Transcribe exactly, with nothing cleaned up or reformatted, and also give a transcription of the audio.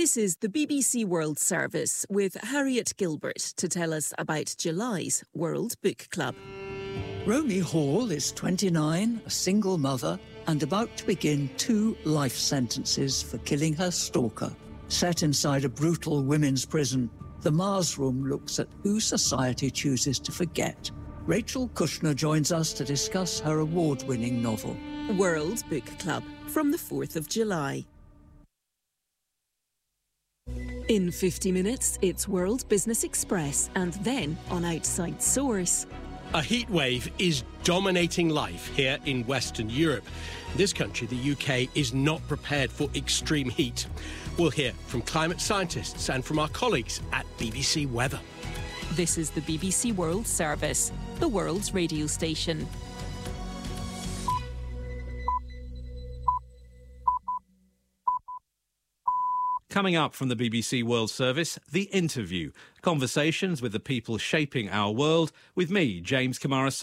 This is the B B C World Service with Harriet Gilbert to tell us about July's World Book Club. Romy Hall is twenty-nine, a single mother, and about to begin two life sentences for killing her stalker. Set inside a brutal women's prison, the Mars Room looks at who society chooses to forget. Rachel Kushner joins us to discuss her award-winning novel. World Book Club from the fourth of July. In fifty minutes, it's World Business Express, and then on Outside Source. A heatwave is dominating life here in Western Europe. This country, the U K, is not prepared for extreme heat. We'll hear from climate scientists and from our colleagues at B B C Weather. This is the B B C World Service, the world's radio station. Coming up from the B B C World Service, The Interview. Conversations with the people shaping our world with me, James Kamara.